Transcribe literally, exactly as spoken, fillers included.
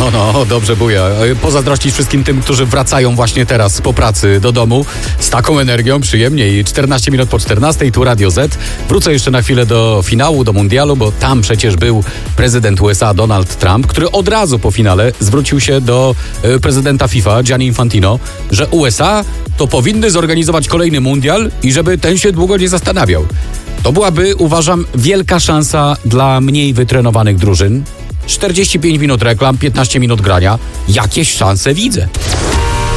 No, no, dobrze buja. Pozazdrościć wszystkim tym, którzy wracają właśnie teraz po pracy do domu z taką energią, przyjemniej. czternaście minut po czternastej, tu Radio Z. Wrócę jeszcze na chwilę do finału, do mundialu, bo tam przecież był prezydent U S A Donald Trump, który od razu po finale zwrócił się do y, prezydenta FIFA Gianni Infantino, że U S A to powinny zorganizować kolejny mundial i żeby ten się długo nie zastanawiał. To byłaby, uważam, wielka szansa dla mniej wytrenowanych drużyn. czterdzieści pięć minut reklam, piętnaście minut grania. Jakieś szanse widzę.